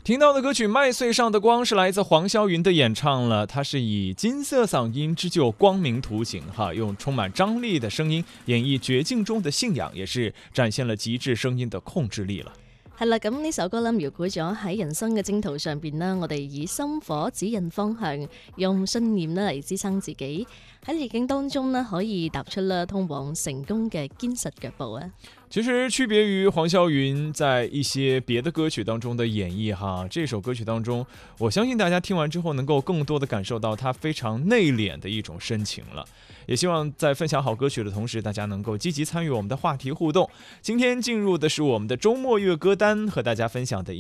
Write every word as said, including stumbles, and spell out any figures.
听到的歌曲《麦穗上的光》是来自黄霄云的演唱了，他是以金色嗓音织就光明图景哈，用充滿張力的聲音演繹絕境中的信仰，也是展現了極致聲音的控制力了。 係啦，咁呢首歌咧描繪咗喺人生嘅征途上邊啦，我哋以心火指引方向，用信念咧嚟支撐自己，喺逆境當中咧可以踏出啦通往成功嘅堅實腳步啊！ 其實區別於黃霄雲在一些別的歌曲當中的演繹哈，這首歌曲當中，我相信大家聽完之後能夠更多的感受到他非常內斂的一種深情了。也希望在分享好歌曲的同時，大家能夠積極參與我們的話題互動。今天進入的是我們的周末樂歌單，和大家分享的